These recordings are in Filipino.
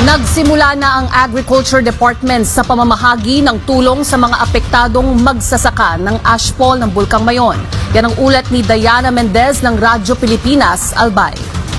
Nagsimula na ang Agriculture Department sa pamamahagi ng tulong sa mga apektadong magsasaka ng ashfall ng Bulkang Mayon. Yan ang ulat ni Diana Mendez ng Radyo Pilipinas, Albay.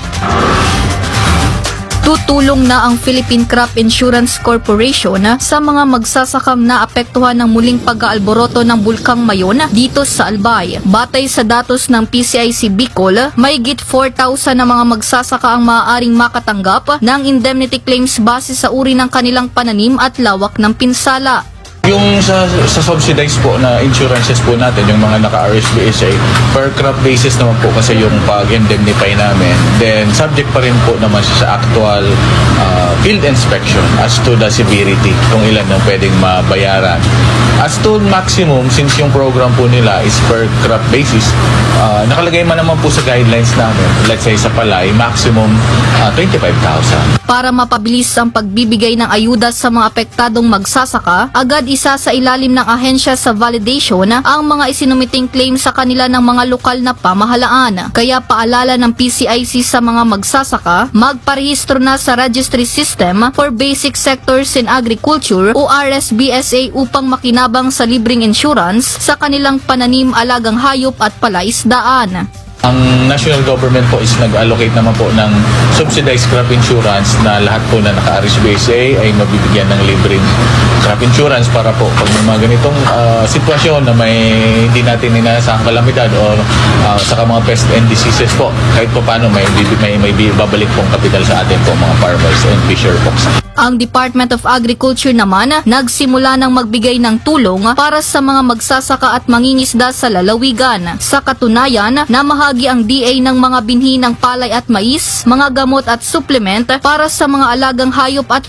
Tutulong na ang Philippine Crop Insurance Corporation sa mga magsasakang naapektuhan ng muling pag-aalboroto ng Bulkang Mayon dito sa Albay. Batay sa datos ng PCIC Bicol, mahigit 4,000 na mga magsasaka ang maaaring makatanggap ng indemnity claims base sa uri ng kanilang pananim at lawak ng pinsala. Yung sa subsidized po na insurances po natin, yung mga naka-RSBSA, per crop basis naman po kasi yung pag-indemnify namin. Then, subject pa rin po naman siya sa actual field inspection as to the severity, kung ilan ang pwedeng mabayaran. As to maximum, since yung program po nila is per crop basis, nakalagay man naman po sa guidelines namin, let's say sa palay, maximum 25,000. Para mapabilis ang pagbibigay ng ayuda sa mga apektadong magsasaka, agad isa sa ilalim ng ahensya sa validation ang mga isinumiting claim sa kanila ng mga lokal na pamahalaan. Kaya paalala ng PCIC sa mga magsasaka, magparehistro na sa Registry System for Basic Sectors in Agriculture o RSBSA upang makinabang sa libreng insurance sa kanilang pananim, alagang hayop at palaisdaan. Ang national government po is nag-allocate naman po ng subsidized crop insurance na lahat po na naka-RSBSA ay mabibigyan ng libreng crop insurance para po pag may mga ganitong sitwasyon na may hindi natin inasahang kalamidad o saka mga pest and diseases po, kahit po paano may babalik pong kapital sa atin po mga farmers and fisher folks. Ang Department of Agriculture naman nagsimula ng magbigay ng tulong para sa mga magsasaka at mangingisda sa lalawigan. Sa katunayan, namahagi ang DA ng mga binhi ng palay at mais, mga gamot at supplement para sa mga alagang hayop at